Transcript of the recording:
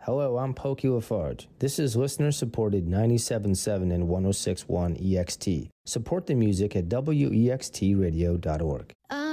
Hello, I'm Pokey Lafarge. This is listener-supported 97.7 and 106.1 EXT. Support the music at wextradio.org.